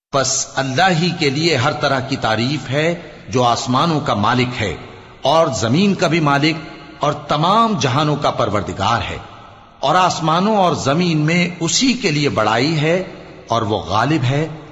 बस अल्लाह ही के लिए हर तरह की तारीफ है जो आसमानों का मालिक है और जमीन का भी मालिक और तमाम जहानों का परवरदिगार है। और आसमानों और जमीन में उसी के लिए बड़ाई है और वो गालिब है